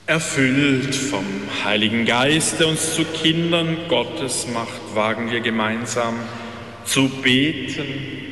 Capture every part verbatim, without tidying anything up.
Erfüllt vom Heiligen Geist, der uns zu Kindern Gottes macht, wagen wir gemeinsam zu beten.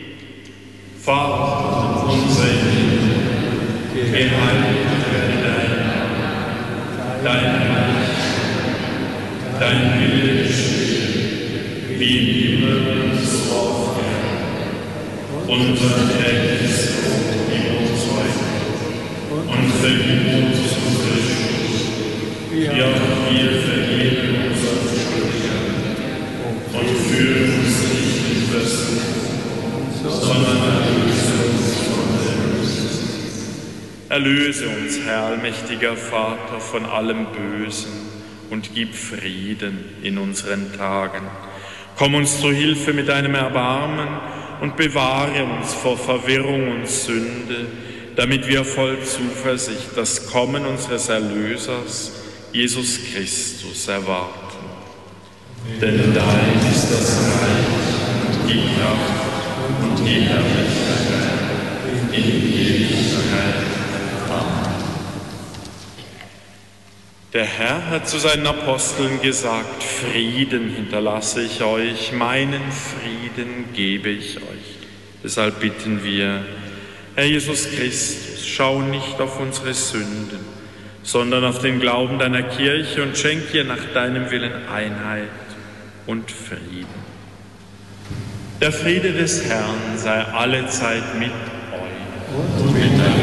Vater unser im Himmel, geheiligt werde dein Name, dein Reich, dein Wille geschehe, wie im Himmel so auf Erden. Unser tägliches Brot gib uns heute und vergib uns unsere Schuld, wie auch wir vergeben unseren Schuldigern, und führe uns nicht in Versuchung, sondern erlöse uns von der Bösen. Erlöse uns, Herr allmächtiger Vater, von allem Bösen und gib Frieden in unseren Tagen. Komm uns zu Hilfe mit deinem Erbarmen und bewahre uns vor Verwirrung und Sünde, damit wir voll Zuversicht das Kommen unseres Erlösers, Jesus Christus, erwarten. Denn dein ist das Reich und die Kraft und die Herrlichkeit in Ewigkeit. Amen. Der Herr hat zu seinen Aposteln gesagt: Frieden hinterlasse ich euch, meinen Frieden gebe ich euch. Deshalb bitten wir, Herr Jesus Christus, schau nicht auf unsere Sünden, sondern auf den Glauben deiner Kirche und schenk ihr nach deinem Willen Einheit und Frieden. Der Friede des Herrn sei allezeit mit euch und mit deinem